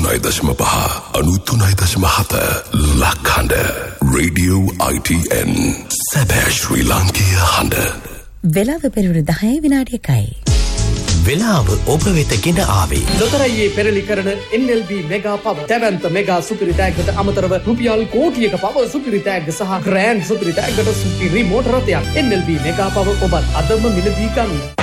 93.5 93.7 ලක්හඬ Radio ITN සැබෑ ශ්‍රී ලාංකීය හඬ. වෙලාව පෙරවරු 10 විනාඩි 1යි. වෙලාව ඔබ වෙත ගෙන ආවේ ලොතරැයියේ පෙරලි කරන NLB මෙගා පවර් දැවැන්ත මෙගා සුපිරි ටැග්ගට අමතරව රුපියල් කෝටියක පවර් සුපිරි ටැග්ග සහ ග්‍රෑන්ඩ් සුපිරි ටැග්ගට සුපිරි මෝටර රථයක් NLB මෙගා පවර් ඔබත් අදම මිලදී ගන්න.